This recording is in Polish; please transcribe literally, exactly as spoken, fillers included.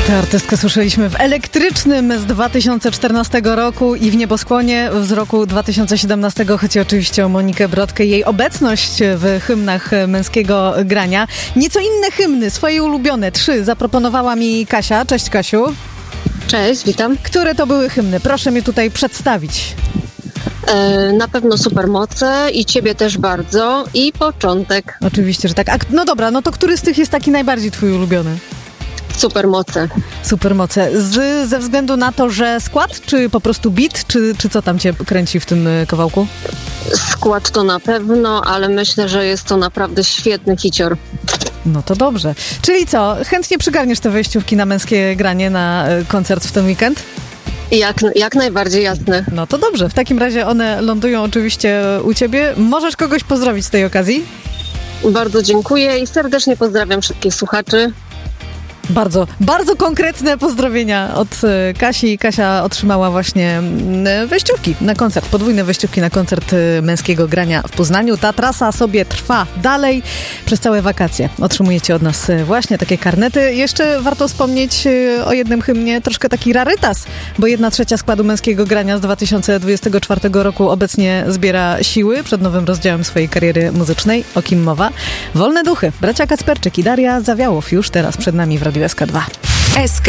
Tę artystkę słyszeliśmy w Elektrycznym z dwa tysiące czternastego roku i w Nieboskłonie z roku dwa tysiące siedemnastego. Chodzi oczywiście o Monikę Brodkę, jej obecność w hymnach męskiego grania. Nieco inne hymny, swoje ulubione, trzy zaproponowała mi Kasia. Cześć, Kasiu. Cześć, witam. Które to były hymny? Proszę mnie tutaj przedstawić. E, na pewno Supermoce i Ciebie też bardzo i Początek. Oczywiście, że tak. A, no dobra, no to który z tych jest taki najbardziej twój ulubiony? Supermoce. Supermoce. Z, ze względu na to, że skład, czy po prostu beat, czy, czy co tam cię kręci w tym kawałku? Skład to na pewno, ale myślę, że jest to naprawdę świetny hicior. No to dobrze. Czyli co, chętnie przygarniesz te wejściówki na męskie granie, na koncert w ten weekend? Jak, jak najbardziej jasne. No to dobrze. W takim razie one lądują oczywiście u ciebie. Możesz kogoś pozdrowić z tej okazji? Bardzo dziękuję i serdecznie pozdrawiam wszystkich słuchaczy. Bardzo, bardzo konkretne pozdrowienia od Kasi. Kasia otrzymała właśnie wejściówki na koncert, podwójne wejściówki na koncert męskiego grania w Poznaniu. Ta trasa sobie trwa dalej przez całe wakacje. Otrzymujecie od nas właśnie takie karnety. Jeszcze warto wspomnieć o jednym hymnie, troszkę taki rarytas, bo jedna trzecia składu męskiego grania z dwa tysiące dwudziestego czwartego roku obecnie zbiera siły przed nowym rozdziałem swojej kariery muzycznej. O kim mowa? Wolne Duchy. Bracia Kacperczyk i Daria Zawiałow już teraz przed nami w Radiu S K dwa. S K